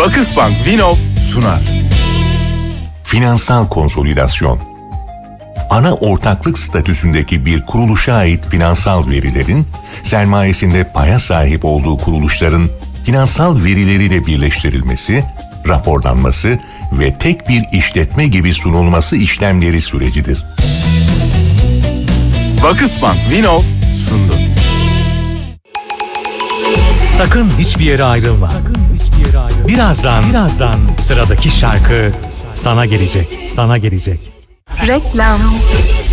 Vakıfbank Vinov sunar. Finansal konsolidasyon. Ana ortaklık statüsündeki bir kuruluşa ait finansal verilerin, sermayesinde paya sahip olduğu kuruluşların finansal verileriyle birleştirilmesi, raporlanması ve tek bir işletme gibi sunulması işlemleri sürecidir. Vakıfbank Vinov sundu. Sakın hiçbir yere ayrılma. Birazdan sıradaki şarkı sana gelecek. Reklam.